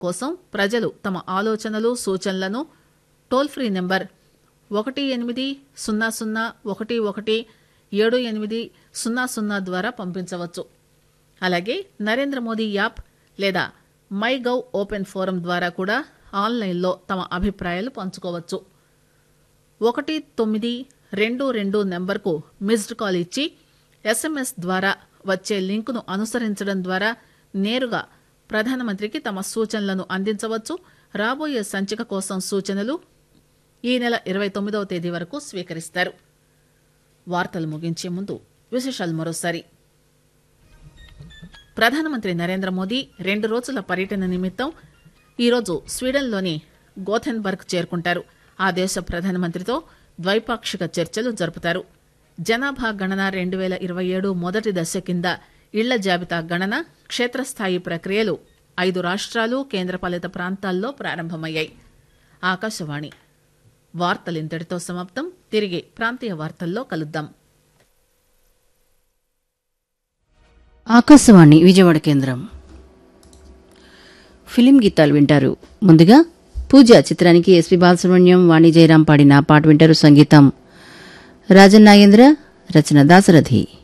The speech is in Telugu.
కోసం ప్రజలు తమ ఆలోచనలు సూచనలను టోల్ ఫ్రీ నెంబర్ 18001178000 ద్వారా పంపించవచ్చు. అలాగే నరేంద్ర మోదీ యాప్ లేదా మై గవ్ ఓపెన్ ఫోరం ద్వారా కూడా ఆన్లైన్లో తమ అభిప్రాయాలు పంచుకోవచ్చు. 1922 నెంబర్కు మిస్డ్ కాల్ ఇచ్చి ఎస్ఎంఎస్ ద్వారా వచ్చే లింకును అనుసరించడం ద్వారా నేరుగా ప్రధానమంత్రికి తమ సూచనలను అందించవచ్చు. రాబోయే సంచిక కోసం సూచనలు ఈ నెల 29వ తేదీ వరకు స్వీకరిస్తారు. వార్తలు ముగించే ముందు విశేషాలు మరోసారి. ప్రధానమంత్రి నరేంద్ర మోదీ 2 రోజుల పర్యటన నిమిత్తం ఈరోజు స్వీడన్లోని గోథెన్బర్గ్ చేరుకుంటారు. ఆ దేశ ప్రధానమంత్రితో ద్వైపాక్షిక చర్చలు జరుపుతారు. జనాభా గణన 2027 మొదటి దశ కింద ఇళ్ల జాబితా గణన క్షేత్రస్థాయి ప్రక్రియలు 5 రాష్ట్రాలు కేంద్రపాలిత ప్రాంతాల్లో ప్రారంభమయ్యాయి. ఆకాశవాణి వార్తలింతటితో సమాప్తం. తిరిగి ప్రాంతీయ వార్తల్లో కలుద్దాం. ఆకాశవాణి విజయవాడ కేంద్రం. ఫిలిం గీతాలు వింటారు. ముందుగా పూజ చిత్రానికి ఎస్పి బాలసుబ్రహ్మణ్యం, వాణి జయరాం పాడిన పాట వింటారు. సంగీతం రాజన్ నాగేంద్ర, రచన దాశరథి.